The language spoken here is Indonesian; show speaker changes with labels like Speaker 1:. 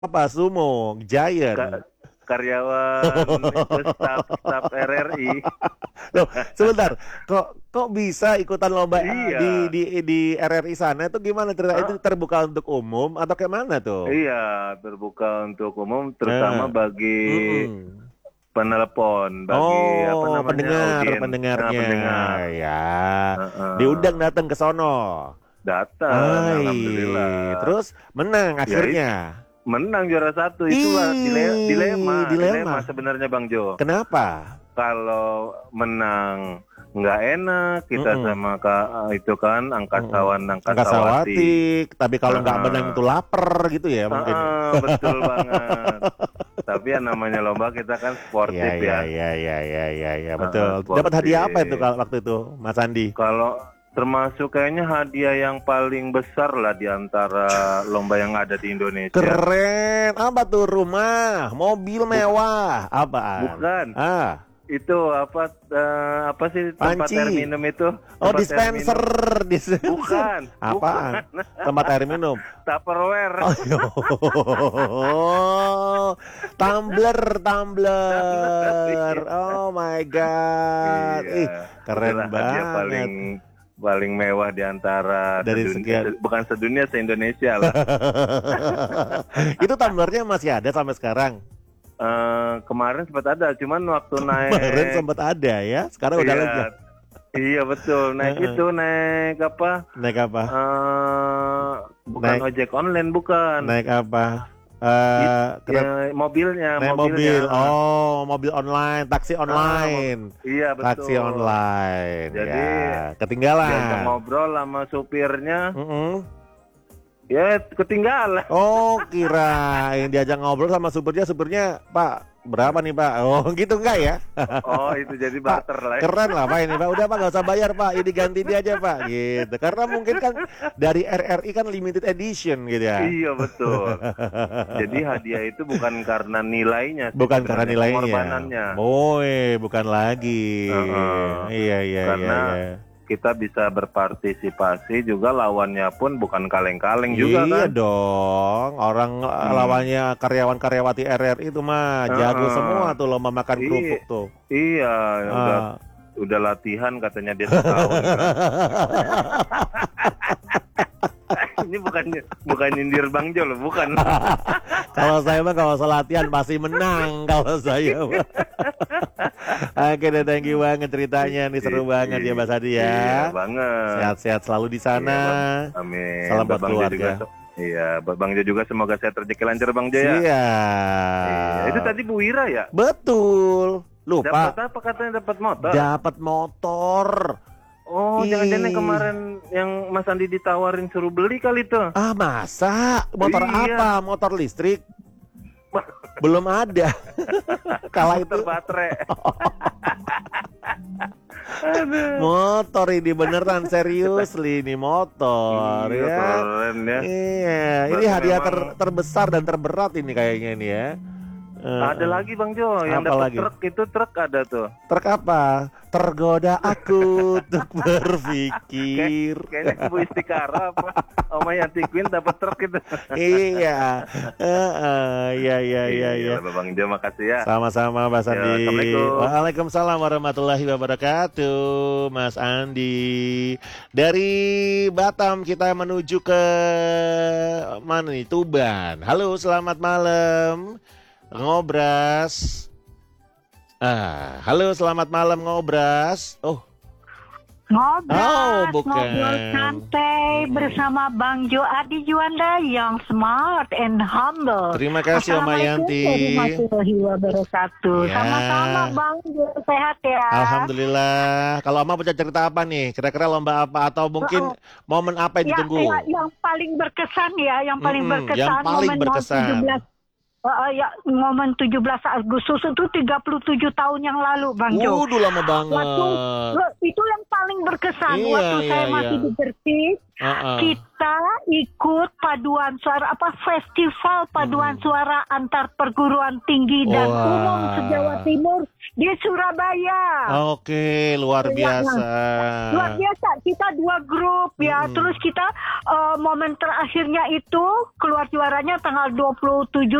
Speaker 1: Apa sumo, giant.
Speaker 2: Ka- karyawan itu staf RRI.
Speaker 1: Loh, sebentar. Kok bisa ikutan lomba
Speaker 2: Iya.
Speaker 1: di RRI sana itu gimana cerita? Itu
Speaker 2: Ah,
Speaker 1: terbuka untuk umum atau kayak mana tuh?
Speaker 2: iya, terbuka untuk umum terutama
Speaker 1: Nah,
Speaker 2: bagi
Speaker 1: mm-mm.
Speaker 2: penelepon, bagi apa
Speaker 1: Oh,
Speaker 2: namanya audien,
Speaker 1: pendengarnya.
Speaker 2: pendengar.
Speaker 1: Ya, diundang
Speaker 2: Heeh.
Speaker 1: datang ke sono.
Speaker 2: Datang,
Speaker 1: Hai,
Speaker 2: alhamdulillah.
Speaker 1: terus menang
Speaker 2: Ya
Speaker 1: akhirnya.
Speaker 2: menang juara satu. Itulah
Speaker 1: Ih,
Speaker 2: dilema
Speaker 1: dilema.
Speaker 2: sebenarnya Bang Jo.
Speaker 1: Kenapa?
Speaker 2: Kalau menang nggak enak kita
Speaker 1: Mm-mm.
Speaker 2: sama itu kan
Speaker 1: Mm-mm.
Speaker 2: angkasawan angkasawati.
Speaker 1: Angkasawati, tapi kalau nggak menang
Speaker 2: Heeh.
Speaker 1: itu lapar gitu ya mungkin.
Speaker 2: Betul banget. Tapi yang namanya lomba kita kan
Speaker 1: Iya,
Speaker 2: sportif
Speaker 1: iya,
Speaker 2: ya.
Speaker 1: iya, iya, iya, iya, iya, betul. Dapat hadiah apa itu
Speaker 2: Sportif.
Speaker 1: kalau waktu itu, Mas Andi?
Speaker 2: Kalau termasuk kayaknya hadiah yang paling besar lah di antara lomba yang ada di Indonesia.
Speaker 1: Keren. Apa tuh rumah, mobil
Speaker 2: Buk-
Speaker 1: mewah, apaan?
Speaker 2: bukan.
Speaker 1: Ah,
Speaker 2: Itu apa sih tempat air
Speaker 1: panci.
Speaker 2: minum itu?
Speaker 1: Oh,
Speaker 2: Tempat air
Speaker 1: dispenser.
Speaker 2: minum. Bukan,
Speaker 1: Apaan?
Speaker 2: bukan.
Speaker 1: Tempat air minum.
Speaker 2: Tupperware.
Speaker 1: Oh, oh, tumbler, tumbler.
Speaker 2: Iya.
Speaker 1: Oh my God.
Speaker 2: Iya.
Speaker 1: Ih, keren
Speaker 2: Itulah hadiah
Speaker 1: banget.
Speaker 2: paling paling mewah di antara
Speaker 1: Dari
Speaker 2: sedunia,
Speaker 1: sekian.
Speaker 2: bukan sedunia, se-Indonesia lah.
Speaker 1: Itu tumblernya masih ada sampai sekarang.
Speaker 2: Kemarin sempat ada, cuman waktu
Speaker 1: Kemarin
Speaker 2: naik,
Speaker 1: sempat ada ya. Sekarang udah
Speaker 2: iya,
Speaker 1: lagi.
Speaker 2: iya betul, naik apa?
Speaker 1: Naik apa?
Speaker 2: Bukan
Speaker 1: Naik
Speaker 2: ojek online, bukan.
Speaker 1: naik apa?
Speaker 2: Ya, mobilnya,
Speaker 1: Naik
Speaker 2: mobilnya.
Speaker 1: mobil. Oh, mobil online, taksi online.
Speaker 2: Iya
Speaker 1: Taksi
Speaker 2: betul.
Speaker 1: online.
Speaker 2: Jadi
Speaker 1: Ya,
Speaker 2: diajak
Speaker 1: ketinggalan.
Speaker 2: ngobrol sama supirnya,
Speaker 1: Mm-mm.
Speaker 2: ya ketinggalan.
Speaker 1: Oh, kirain diajak ngobrol sama supirnya, Pak, berapa nih Pak? Oh, gitu enggak ya?
Speaker 2: Oh itu jadi
Speaker 1: Pak,
Speaker 2: barter lah.
Speaker 1: keren lah Pak ini Pak. Udah Pak, nggak usah bayar Pak. Ini ganti dia aja Pak. Gitu. Karena mungkin kan dari RRI kan limited edition gitu ya.
Speaker 2: Iya betul. Jadi hadiah itu bukan karena nilainya sih,
Speaker 1: Bukan karena
Speaker 2: sebenarnya
Speaker 1: nilainya.
Speaker 2: pengorbanannya.
Speaker 1: Boy, bukan lagi.
Speaker 2: Heeh.
Speaker 1: Iya, iya, iya,
Speaker 2: Karena
Speaker 1: iya.
Speaker 2: kita bisa berpartisipasi juga, lawannya pun bukan kaleng-kaleng juga
Speaker 1: Iya
Speaker 2: kan.
Speaker 1: dong, orang
Speaker 2: Hmm.
Speaker 1: lawannya karyawan-karyawati RRI itu mah jago
Speaker 2: Heeh.
Speaker 1: semua tuh lomba makan kerupuk
Speaker 2: I-
Speaker 1: tuh.
Speaker 2: iya,
Speaker 1: Ah.
Speaker 2: udah latihan katanya dia setahun kan. Ini bukan nyindir Bang Jo loh, bukan.
Speaker 1: Kalau saya mah kalau latihan pasti menang kalau saya mah. Oke deh, thank you banget ceritanya nih, seru banget ya Mas Adi
Speaker 2: Iya
Speaker 1: ya.
Speaker 2: banget.
Speaker 1: Sehat-sehat selalu di sana.
Speaker 2: Iya, Bang. Amin.
Speaker 1: Salam buat
Speaker 2: Bang Jo juga.
Speaker 1: keluarga.
Speaker 2: Iya, buat Bang Jo juga semoga sehat rezeki lancar Bang Jo ya. Iya. Itu
Speaker 1: Siap.
Speaker 2: tadi Bu Wira ya?
Speaker 1: Betul.
Speaker 2: Dapat
Speaker 1: Lupa.
Speaker 2: apa katanya, dapat motor?
Speaker 1: Dapat motor.
Speaker 2: Oh, jangan-jangan yang
Speaker 1: Ih.
Speaker 2: kemarin yang Mas Andi ditawarin suruh beli kali tuh.
Speaker 1: Ah, masa? Motor
Speaker 2: Iya.
Speaker 1: apa? Motor listrik? Belum ada. Kala itu
Speaker 2: Motor baterai. Aduh.
Speaker 1: motor ini beneran serius ini motor
Speaker 2: Iya,
Speaker 1: ya.
Speaker 2: keren ya.
Speaker 1: Iya, ini
Speaker 2: Berarti
Speaker 1: hadiah
Speaker 2: memang
Speaker 1: terbesar dan terberat ini kayaknya ini ya.
Speaker 2: ada lagi Bang Jo yang
Speaker 1: Apa
Speaker 2: dapat
Speaker 1: lagi?
Speaker 2: truk, itu truk ada tuh.
Speaker 1: Truk apa? Tergoda aku untuk
Speaker 2: Kayak,
Speaker 1: berpikir.
Speaker 2: kayaknya Bu Istikara apa Oma Yanti Queen dapat truk itu.
Speaker 1: Iya. Iya, iya, iya, iya.
Speaker 2: Bang Jo, makasih ya.
Speaker 1: Sama-sama Mas
Speaker 2: Ya,
Speaker 1: Andi.
Speaker 2: Assalamualaikum.
Speaker 1: Waalaikumsalam warahmatullahi wabarakatuh, Mas Andi. Dari Batam kita menuju ke mana nih? Tuban. Halo, selamat malam. Ngobras. Halo, selamat malam Ngobras. Oh,
Speaker 3: Ngobrol,
Speaker 1: bukan.
Speaker 3: ngobrol santai bersama Bang Jo Adi Juanda yang smart and humble.
Speaker 1: Terima kasih Oma
Speaker 3: Assalamualaikum
Speaker 1: Yanti.
Speaker 3: warahmatullahi wabarakatuh.
Speaker 1: Ya.
Speaker 3: Sama-sama Bang Jo, sehat ya.
Speaker 1: Alhamdulillah. Kalau Oma punya cerita apa nih? Kira-kira lomba apa atau mungkin momen apa yang ditunggu?
Speaker 3: Yang paling berkesan ya, yang paling berkesan,
Speaker 1: yang paling
Speaker 3: momen
Speaker 1: berkesan.
Speaker 3: 17 momen 17 Agustus itu 37 tahun yang lalu Bang Jo.
Speaker 1: Waduh, lama banget.
Speaker 3: Itu yang paling berkesan.
Speaker 1: Iya,
Speaker 3: Waktu
Speaker 1: iya,
Speaker 3: saya
Speaker 1: iya.
Speaker 3: masih di Gresik, kita ikut paduan suara festival paduan suara antar perguruan tinggi dan
Speaker 1: Wah.
Speaker 3: umum se-Jawa Timur di Surabaya.
Speaker 1: Oke, luar biasa.
Speaker 3: Luar biasa, kita 2 grup ya. Terus kita momen terakhirnya itu keluar juaranya tanggal 27